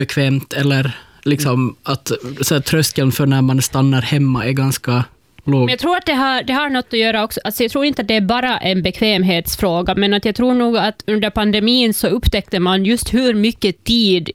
bekvämt eller liksom att så här, tröskeln för när man stannar hemma är ganska låg. Men jag tror att det har något att göra också. Alltså jag tror inte att det är bara en bekvämhetsfråga, men att jag tror nog att under pandemin så upptäckte man just hur mycket tid